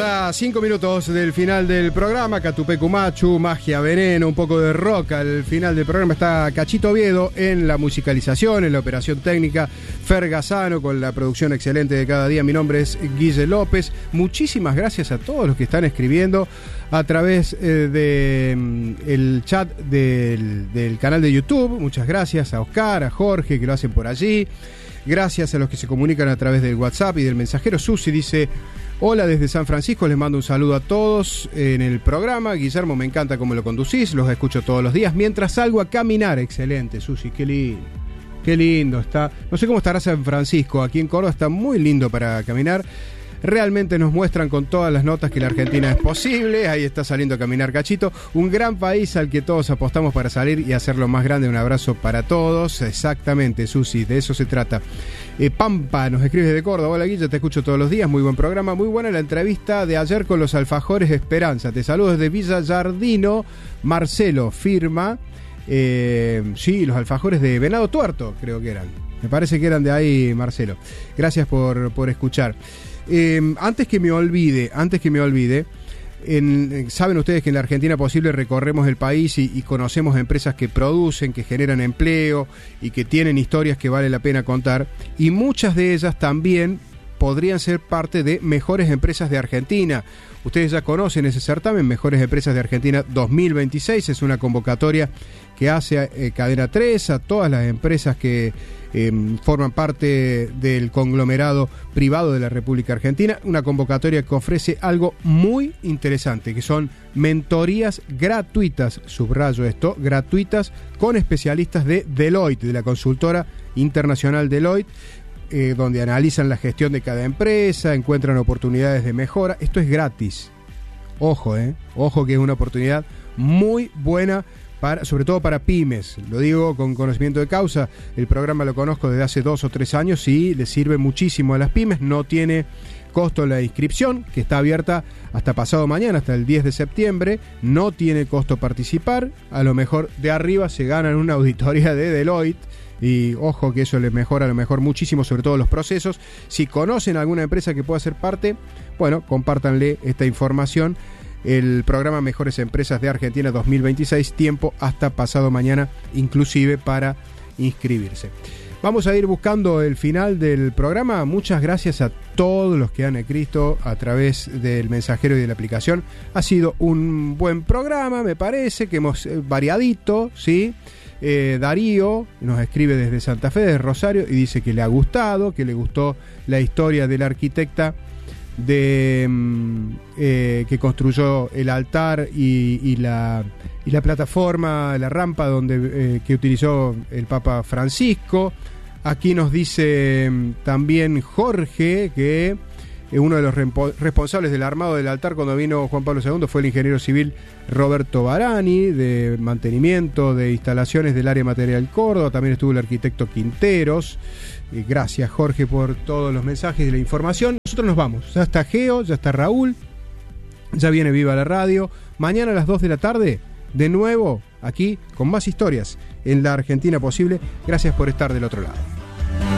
a 5 minutos del final del programa. Catupecu Machu, Magia Veneno, un poco de rock al final del programa. Está Cachito Oviedo en la musicalización, en la operación técnica. Fer Gazzano con la producción excelente de cada día. Mi nombre es Guille López. Muchísimas gracias a todos los que están escribiendo a través del chat del canal de YouTube. Muchas gracias a Oscar, a Jorge, que lo hacen por allí. Gracias a los que se comunican a través del WhatsApp y del mensajero. Susi dice: hola desde San Francisco, les mando un saludo a todos en el programa. Guillermo, me encanta cómo lo conducís, los escucho todos los días mientras salgo a caminar. Excelente, Susi, qué lindo está. No sé cómo estará San Francisco, aquí en Córdoba está muy lindo para caminar. Realmente nos muestran con todas las notas que la Argentina es posible. Ahí está saliendo a caminar Cachito. Un gran país al que todos apostamos para salir y hacerlo más grande. Un abrazo para todos. Exactamente, Susi, de eso se trata. Pampa nos escribe de Córdoba. Hola Guilla, te escucho todos los días. Muy buen programa. Muy buena la entrevista de ayer con los alfajores Esperanza. Te saludo desde Villa Yardino. Marcelo firma. Sí, los alfajores de Venado Tuerto, creo que eran. Me parece que eran de ahí, Marcelo. Gracias por escuchar. Antes que me olvide, saben ustedes que en la Argentina Posible recorremos el país y conocemos empresas que producen, que generan empleo y que tienen historias que vale la pena contar, y muchas de ellas también podrían ser parte de Mejores Empresas de Argentina. Ustedes ya conocen ese certamen, Mejores Empresas de Argentina 2026, es una convocatoria que hace Cadena 3 a todas las empresas que forman parte del conglomerado privado de la República Argentina, una convocatoria que ofrece algo muy interesante, que son mentorías gratuitas, subrayo esto, gratuitas, con especialistas de Deloitte, de la consultora internacional Deloitte, donde analizan la gestión de cada empresa, encuentran oportunidades de mejora. Esto es gratis. Ojo, ojo, que es una oportunidad muy buena, sobre todo para pymes. Lo digo con conocimiento de causa. El programa lo conozco desde hace 2 o 3 años y le sirve muchísimo a las pymes. No tiene costo la inscripción, que está abierta hasta pasado mañana, hasta el 10 de septiembre. No tiene costo participar. A lo mejor de arriba se ganan una auditoría de Deloitte. Y ojo que eso les mejora a lo mejor muchísimo, sobre todo los procesos. Si conocen alguna empresa que pueda ser parte, bueno, compártanle esta información. El programa Mejores Empresas de Argentina 2026, tiempo hasta pasado mañana, inclusive para inscribirse. Vamos a ir buscando el final del programa. Muchas gracias a todos los que han escrito a través del mensajero y de la aplicación. Ha sido un buen programa, me parece, que hemos variadito, ¿sí? Darío nos escribe desde Santa Fe, de Rosario, y dice que le ha gustado, que le gustó la historia de la arquitecta que construyó el altar y la plataforma, la rampa que utilizó el Papa Francisco. Aquí nos dice también Jorge que uno de los responsables del armado del altar cuando vino Juan Pablo II fue el ingeniero civil Roberto Barani, de mantenimiento de instalaciones del área material Córdoba. También estuvo el arquitecto Quinteros. Gracias, Jorge, por todos los mensajes y la información. Nosotros nos vamos. Ya está Geo, ya está Raúl, ya viene Viva la Radio. Mañana a las 2 de la tarde, de nuevo, aquí con más historias en la Argentina Posible. Gracias por estar del otro lado.